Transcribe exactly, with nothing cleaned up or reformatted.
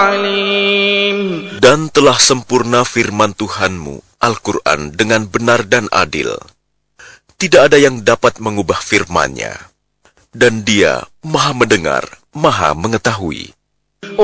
عليم. Dan telah sempurna firman Tuhanmu, Al-Quran, dengan benar dan adil. Tidak ada yang dapat mengubah firman-Nya. Dan Dia Maha mendengar, Maha mengetahui.